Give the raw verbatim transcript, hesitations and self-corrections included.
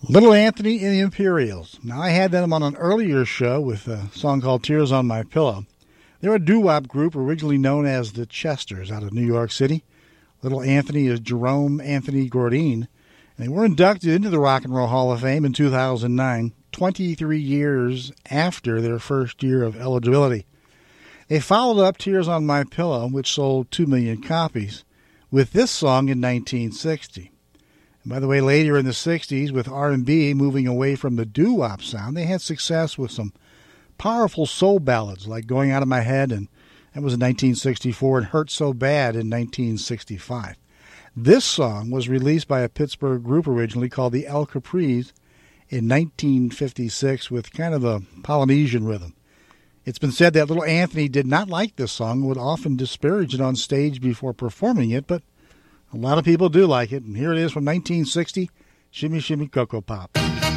Little Anthony and the Imperials. Now, I had them on an earlier show with a song called Tears on My Pillow. They're a doo-wop group originally known as the Chesters out of New York City. Little Anthony is Jerome Anthony Gourdine, and they were inducted into the Rock and Roll Hall of Fame in two thousand nine, twenty-three years after their first year of eligibility. They followed up Tears on My Pillow, which sold two million copies, with this song in nineteen sixty. And by the way, later in the sixties, with R and B moving away from the doo-wop sound, they had success with some powerful soul ballads like Going Out of My Head, and that was in nineteen sixty-four, and Hurt So Bad in nineteen sixty-five. This song was released by a Pittsburgh group originally called the El Capris in nineteen fifty-six with kind of a Polynesian rhythm. It's been said that Little Anthony did not like this song and would often disparage it on stage before performing it, but a lot of people do like it, and here it is from nineteen sixty, Shimmy Shimmy Cocoa Pop.